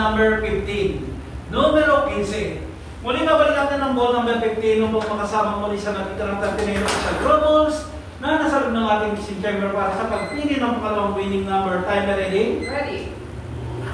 number 15. Numero 15. Muli mabalik natin ang ball number 15 nung makasama muli sa natitirang 30 minutes sa draw balls na nasa loob ng ating kitchen chamber para sa pagpili ng pangalawang winning number. Timer ready? Ready.